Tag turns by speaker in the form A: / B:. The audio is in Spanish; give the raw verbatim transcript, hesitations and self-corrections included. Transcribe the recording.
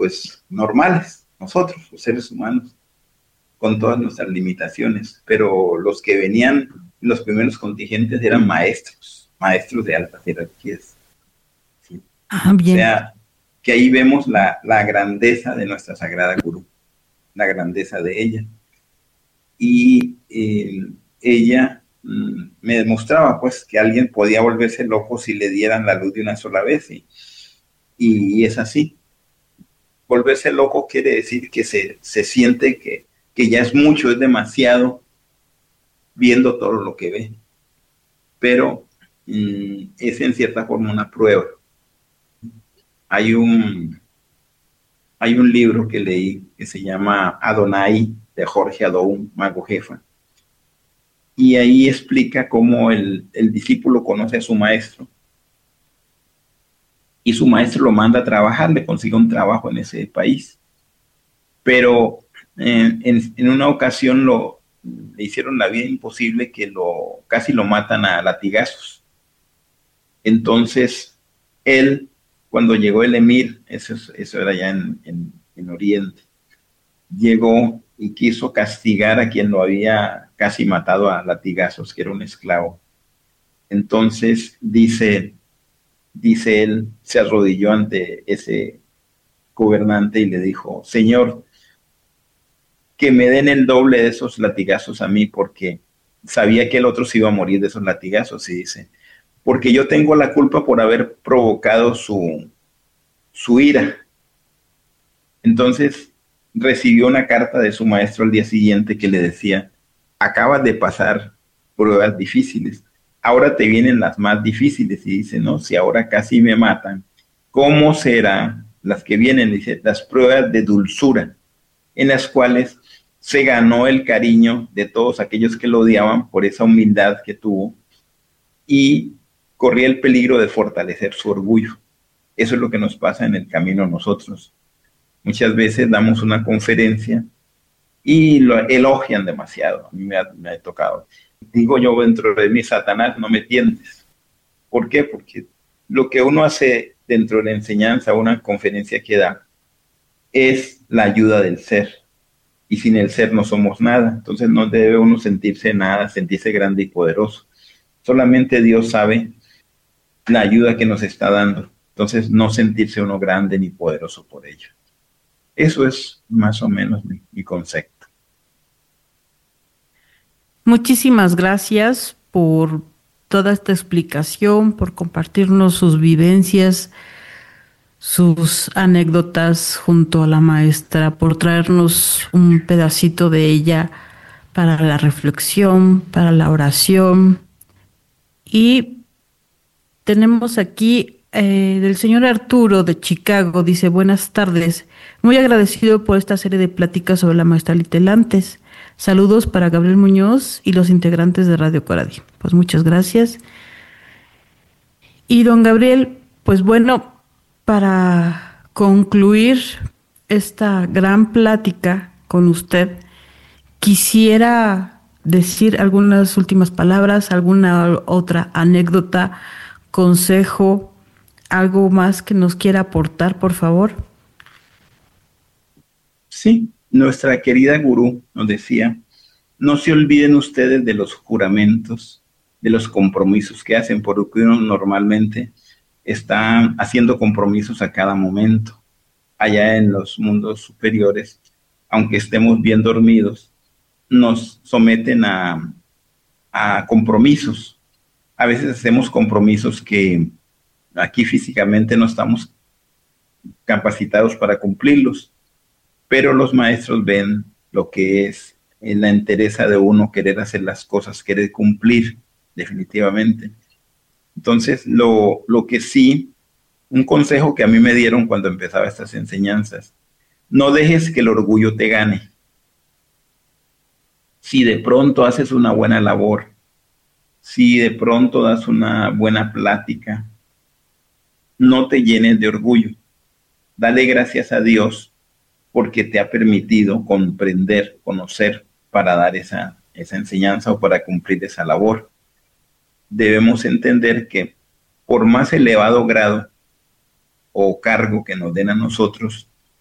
A: pues normales, nosotros, los seres humanos, con todas nuestras limitaciones, pero los que venían, los primeros contingentes eran maestros, maestros de altas jerarquías. ¿Sí?
B: Ah,
A: O
B: bien.
A: sea, que ahí vemos la, la grandeza de nuestra Sagrada Gurú, la grandeza de ella. Y eh, ella mmm, me demostraba pues que alguien podía volverse loco si le dieran la luz de una sola vez, y, y es así. Volverse loco quiere decir que se, se siente que, que ya es mucho, es demasiado, viendo todo lo que ve, pero mmm, es en cierta forma una prueba. Hay un, hay un libro que leí que se llama Adonai, de Jorge Adón, mago jefa, y ahí explica cómo el, el discípulo conoce a su maestro, y su maestro lo manda a trabajar, le consigue un trabajo en ese país, pero en, en, en una ocasión lo, le hicieron la vida imposible, que lo casi lo matan a latigazos. Entonces, él, cuando llegó el emir, eso, eso era ya en, en, en Oriente, llegó y quiso castigar a quien lo había casi matado a latigazos, que era un esclavo. Entonces, dice, dice él, se arrodilló ante ese gobernante y le dijo: Señor, que me den el doble de esos latigazos a mí, porque sabía que el otro se iba a morir de esos latigazos. Y dice: porque yo tengo la culpa por haber provocado su, su ira. Entonces recibió una carta de su maestro al día siguiente que le decía: acabas de pasar pruebas difíciles, ahora te vienen las más difíciles. Y dice: no, si ahora casi me matan, ¿cómo serán las que vienen? Dice: las pruebas de dulzura, en las cuales se ganó el cariño de todos aquellos que lo odiaban por esa humildad que tuvo, y corría el peligro de fortalecer su orgullo. Eso es lo que nos pasa en el camino a nosotros. Muchas veces damos una conferencia y lo elogian demasiado. A mí me ha, me ha tocado. Digo yo dentro de mí: Satanás, no me tientes. ¿Por qué? Porque lo que uno hace dentro de la enseñanza, una conferencia que da, es la ayuda del ser. Y sin el ser no somos nada. Entonces no debe uno sentirse nada, sentirse grande y poderoso. Solamente Dios sabe la ayuda que nos está dando. Entonces no sentirse uno grande ni poderoso por ello. Eso es más o menos mi, mi concepto.
B: Muchísimas gracias por toda esta explicación, por compartirnos sus vivencias, sus anécdotas junto a la maestra, por traernos un pedacito de ella para la reflexión, para la oración. Y tenemos aquí eh, del señor Arturo de Chicago, dice: buenas tardes, muy agradecido por esta serie de pláticas sobre la maestra Litelantes. Saludos para Gabriel Muñoz y los integrantes de Radio Coradí. Pues muchas gracias. Y don Gabriel, pues bueno, para concluir esta gran plática con usted, quisiera decir algunas últimas palabras, alguna otra anécdota, consejo, algo más que nos quiera aportar, por favor.
A: Sí, nuestra querida gurú nos decía: no se olviden ustedes de los juramentos, de los compromisos que hacen, porque uno normalmente está haciendo compromisos a cada momento. Allá en los mundos superiores, aunque estemos bien dormidos, nos someten a, a compromisos. A veces hacemos compromisos que aquí físicamente no estamos capacitados para cumplirlos, pero los maestros ven lo que es en la entereza de uno, querer hacer las cosas, querer cumplir definitivamente. Entonces, lo, lo que sí, un consejo que a mí me dieron cuando empezaba estas enseñanzas: no dejes que el orgullo te gane. Si de pronto haces una buena labor, si de pronto das una buena plática, no te llenes de orgullo. Dale gracias a Dios porque te ha permitido comprender, conocer, para dar esa, esa enseñanza o para cumplir esa labor. Debemos entender que por más elevado grado o cargo que nos den a nosotros,